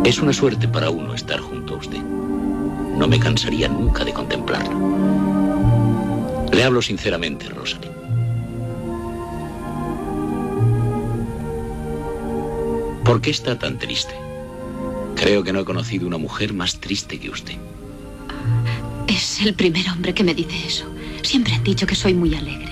Es una suerte para uno estar junto a usted. No me cansaría nunca de contemplarlo. Le hablo sinceramente, Rosalie. ¿Por qué está tan triste? Creo que no he conocido una mujer más triste que usted. Es el primer hombre que me dice eso. Siempre han dicho que soy muy alegre.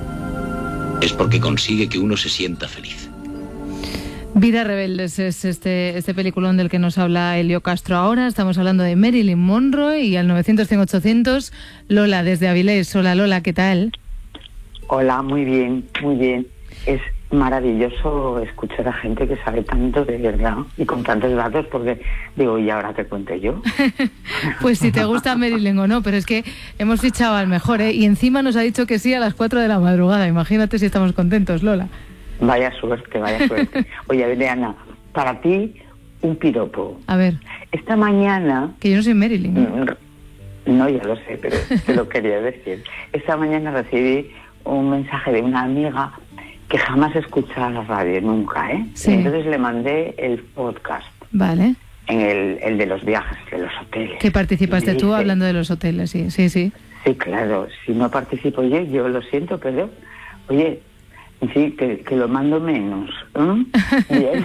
Es porque consigue que uno se sienta feliz. Vidas rebeldes es este peliculón del que nos habla Elio Castro ahora. Estamos hablando de Marilyn Monroe y al 900-100-800, Lola desde Avilés. Hola Lola, ¿qué tal? Hola, muy bien, muy bien. Es maravilloso escuchar a gente que sabe tanto de verdad y con tantos datos, porque digo, ¿y ahora te cuento yo? Pues si te gusta Marilyn o no, pero es que hemos fichado al mejor, ¿eh? Y encima nos ha dicho que sí a las 4 de la madrugada. Imagínate si estamos contentos, Lola. Vaya suerte, vaya suerte. Oye, Adriana, para ti, un piropo. A ver. Esta mañana... Que yo no soy Marilyn. No, ya lo sé, pero te lo quería decir. Esta mañana recibí un mensaje de una amiga que jamás escucha la radio, nunca, ¿eh? Sí. Entonces le mandé el podcast. Vale. En el de los viajes, de los hoteles. Que participaste tú dice, hablando de los hoteles, sí. Sí, claro. Si no participo yo lo siento, pero... Oye, sí, que lo mando menos. Bien.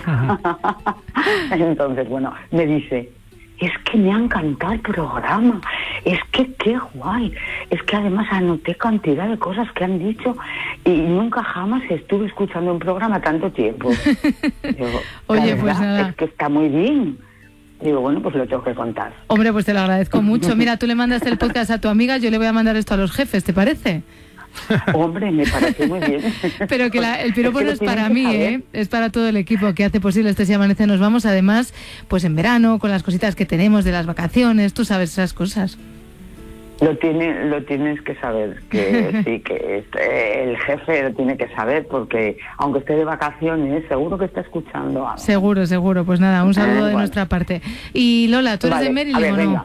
Entonces, bueno, me dice... Es que me ha encantado el programa, es que qué guay, es que además anoté cantidad de cosas que han dicho y nunca jamás estuve escuchando un programa tanto tiempo. Digo, oye, pues nada. Es que está muy bien. Digo, bueno, pues lo tengo que contar. Hombre, pues te lo agradezco mucho. Mira, tú le mandaste el podcast a tu amiga, yo le voy a mandar esto a los jefes, ¿te parece? Hombre, me parece muy bien. Pero que el piropo no es para mí, es para todo el equipo que hace posible este Si Amanece Nos Vamos. Además, pues en verano, con las cositas que tenemos de las vacaciones, tú sabes esas cosas. Lo tienes que saber, que sí, que el jefe lo tiene que saber, porque aunque esté de vacaciones, seguro que está escuchando algo. Seguro. Pues nada, un saludo de nuestra parte. Y Lola, ¿tú eres de Marilyn o no? Venga.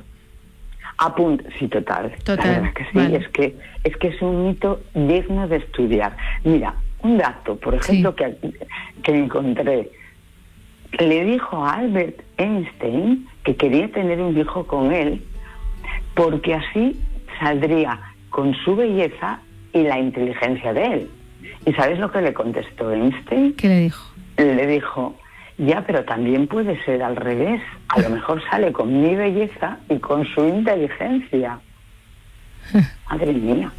Sí, total. La verdad que sí, vale. Es que es un mito digno de estudiar. Mira, un dato, por ejemplo, que encontré. Le dijo a Albert Einstein que quería tener un hijo con él porque así saldría con su belleza y la inteligencia de él. ¿Y sabes lo que le contestó Einstein? ¿Qué le dijo? Le dijo... Ya, pero también puede ser al revés. A lo mejor sale con mi belleza y con su inteligencia. Madre mía.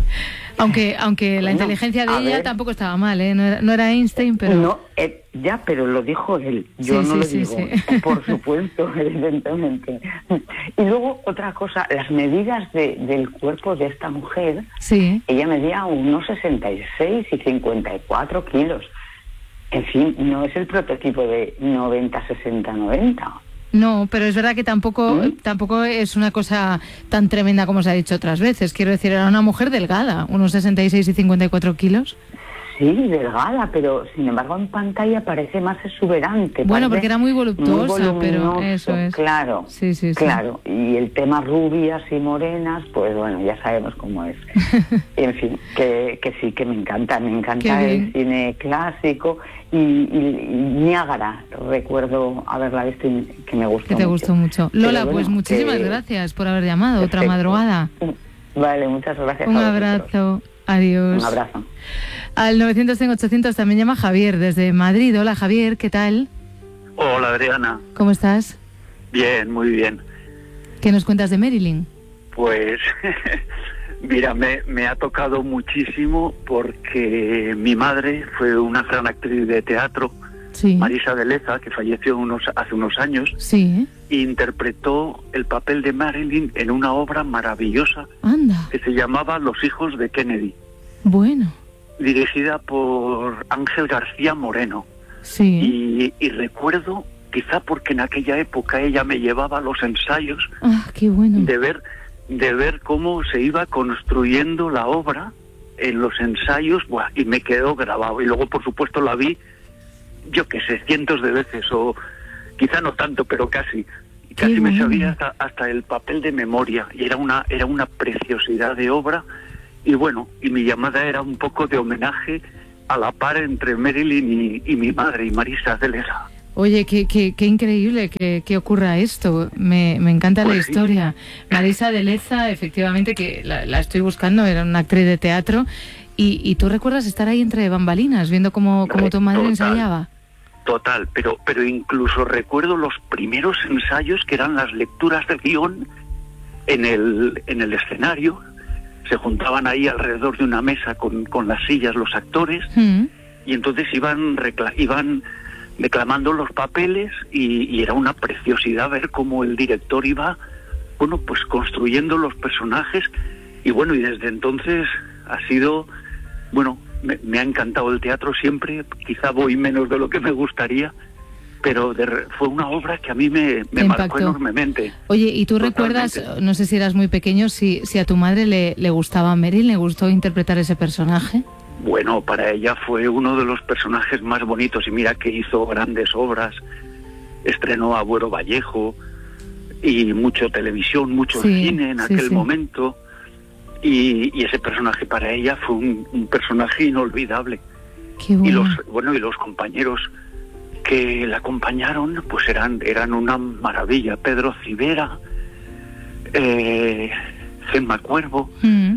Aunque la inteligencia de ella tampoco estaba mal, ¿eh? No era Einstein, pero... No, ya, pero lo dijo él. Yo no lo digo. Sí. Por supuesto, evidentemente. Y luego, otra cosa, las medidas del cuerpo de esta mujer. Sí. Ella medía unos 66 y 54 kilos. En fin, no es el prototipo de 90, 60, 90. No, pero es verdad que tampoco es una cosa tan tremenda como se ha dicho otras veces. Quiero decir, era una mujer delgada, unos 66 y 54 kilos. Sí, delgada, pero sin embargo en pantalla parece más exuberante. Bueno, porque era muy voluptuosa, pero eso es. Claro, sí. Claro. Y el tema rubias y morenas, pues bueno, ya sabemos cómo es. En fin, que sí, que me encanta el cine clásico y Niágara, recuerdo haberla visto y que me gustó mucho. Que te gustó mucho. Lola, bueno, pues muchísimas gracias por haber llamado. Perfecto. Otra madrugada. Vale, muchas gracias. Un abrazo. Adiós. Un abrazo. Al 900-800 también llama Javier desde Madrid. Hola Javier, ¿qué tal? Hola Adriana. ¿Cómo estás? Bien, muy bien. ¿Qué nos cuentas de Marilyn? Pues, mira, me ha tocado muchísimo porque mi madre fue una gran actriz de teatro, sí. Marisa de Leza, que falleció hace unos años. Sí. Interpretó el papel de Marilyn en una obra maravillosa. Anda. Que se llamaba Los hijos de Kennedy. Bueno. Dirigida por Ángel García Moreno. Sí. Y recuerdo, quizá porque en aquella época ella me llevaba a los ensayos. Ah, qué bueno. De ver cómo se iba construyendo la obra en los ensayos, y me quedó grabado. Y luego, por supuesto, la vi, yo qué sé, cientos de veces, o quizá no tanto, pero casi. Y casi me sabía hasta el papel de memoria. Y era una preciosidad de obra. Y bueno, y mi llamada era un poco de homenaje a la par entre Marilyn y mi madre, y Marisa de Leza. Oye, qué increíble que ocurra esto. Me encanta la historia. Marisa de Leza, efectivamente, que la estoy buscando, era una actriz de teatro. Y tú recuerdas estar ahí entre bambalinas, viendo cómo tu madre ensayaba. Total, pero incluso recuerdo los primeros ensayos, que eran las lecturas del guión en el escenario. Se juntaban ahí alrededor de una mesa con las sillas los actores, y entonces iban declamando los papeles, y era una preciosidad ver cómo el director iba, bueno, pues construyendo los personajes. Y bueno, y desde entonces ha sido, bueno, me ha encantado el teatro siempre. Quizá voy menos de lo que me gustaría, pero fue una obra que a mí me marcó enormemente. Oye, ¿y tú recuerdas, no sé si eras muy pequeño, si a tu madre le gustaba Meryl, le gustó interpretar ese personaje? Bueno, para ella fue uno de los personajes más bonitos, y mira que hizo grandes obras, estrenó a Buero Vallejo, y mucho televisión, mucho cine en aquel momento, y ese personaje para ella fue un personaje inolvidable. Qué bueno. Y los compañeros que la acompañaron pues eran una maravilla. Pedro Civera, Gemma Cuervo,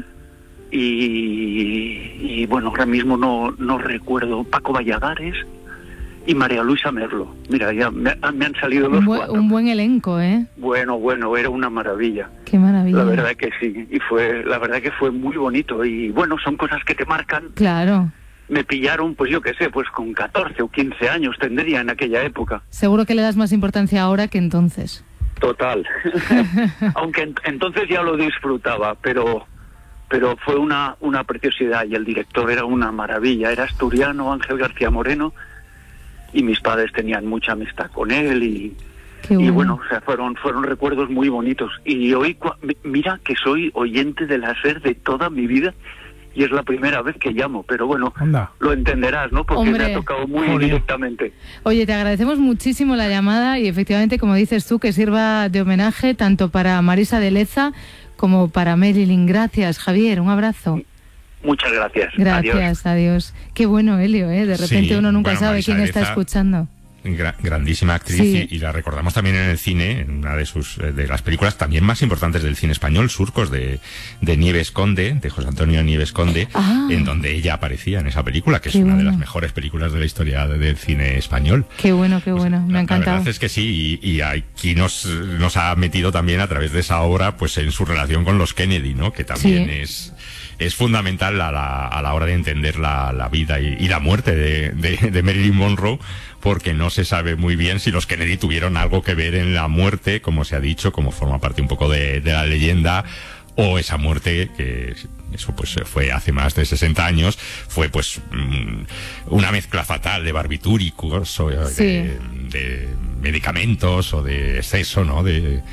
y bueno, ahora mismo no recuerdo, Paco Valladares y María Luisa Merlo. Mira, ya me han salido los cuatro. Un buen elenco, ¿eh? Bueno, era una maravilla. Qué maravilla. La verdad que sí, la verdad que fue muy bonito, y bueno, son cosas que te marcan. Claro. Me pillaron, pues yo qué sé, pues con 14 o 15 años tendría en aquella época. Seguro que le das más importancia ahora que entonces. Total. Aunque entonces ya lo disfrutaba, pero fue una preciosidad, y el director era una maravilla. Era asturiano, Ángel García Moreno, y mis padres tenían mucha amistad con él, y bueno, o sea, fueron recuerdos muy bonitos. Y hoy, mira que soy oyente de la SER de toda mi vida, y es la primera vez que llamo, pero bueno, lo entenderás, ¿no? Porque me ha tocado muy directamente. Oye, te agradecemos muchísimo la llamada, y efectivamente, como dices tú, que sirva de homenaje tanto para Marisa de Leza como para Marilyn. Gracias, Javier, un abrazo. Muchas gracias. Gracias, adiós. Qué bueno, Helio, ¿eh? De repente uno nunca sabe Marisa quién está escuchando. Grandísima actriz, y la recordamos también en el cine, en una de las películas también más importantes del cine español, Surcos, de Nieves Conde, de José Antonio Nieves Conde, en donde ella aparecía en esa película, que es una de las mejores películas de la historia del cine español. Qué bueno, me ha encantado. La verdad es que sí, y aquí nos ha metido también a través de esa obra, pues en su relación con los Kennedy, ¿no? Que también es fundamental a la hora de entender la vida y la muerte de Marilyn Monroe, porque no se sabe muy bien si los Kennedy tuvieron algo que ver en la muerte, como se ha dicho, como forma parte un poco de la leyenda, o esa muerte, que eso pues fue hace más de 60 años, fue pues una mezcla fatal de barbitúricos, o de medicamentos, o de exceso, ¿no? De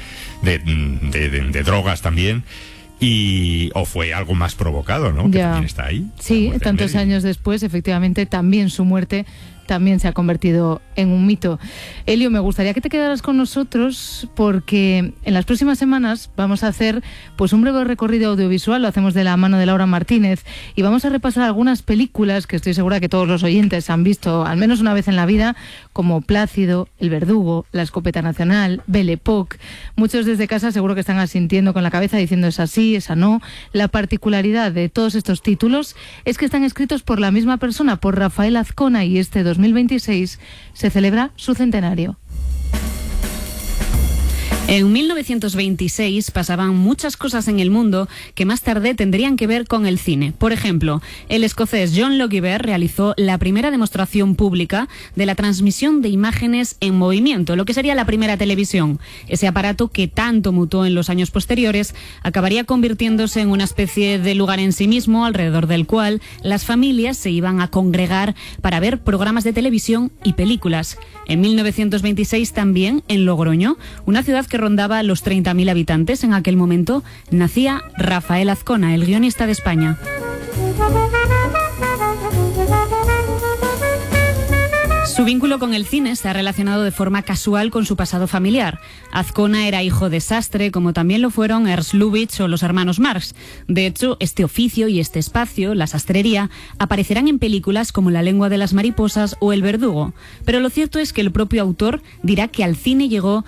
drogas también. O fue algo más provocado, ¿no? Que también está ahí. Sí, tantos años después, efectivamente, también su muerte también se ha convertido en un mito. Helio, me gustaría que te quedaras con nosotros, porque en las próximas semanas vamos a hacer pues un breve recorrido audiovisual, lo hacemos de la mano de Laura Martínez, y vamos a repasar algunas películas que estoy segura que todos los oyentes han visto al menos una vez en la vida, como Plácido, El Verdugo, La Escopeta Nacional, Belle Époque. Muchos desde casa seguro que están asintiendo con la cabeza diciendo esa sí, esa no. La particularidad de todos estos títulos es que están escritos por la misma persona, por Rafael Azcona, y este 2026 se celebra su centenario. En 1926 pasaban muchas cosas en el mundo que más tarde tendrían que ver con el cine. Por ejemplo, el escocés John Logie realizó la primera demostración pública de la transmisión de imágenes en movimiento, lo que sería la primera televisión. Ese aparato, que tanto mutó en los años posteriores, acabaría convirtiéndose en una especie de lugar en sí mismo, alrededor del cual las familias se iban a congregar para ver programas de televisión y películas. En 1926 también, en Logroño, una ciudad que rondaba los 30.000 habitantes en aquel momento, nacía Rafael Azcona, el guionista de España. Su vínculo con el cine se ha relacionado de forma casual con su pasado familiar. Azcona era hijo de sastre, como también lo fueron Ernst Lubitsch o los hermanos Marx. De hecho, este oficio y este espacio, la sastrería, aparecerán en películas como La lengua de las mariposas o El verdugo. Pero lo cierto es que el propio autor dirá que al cine llegó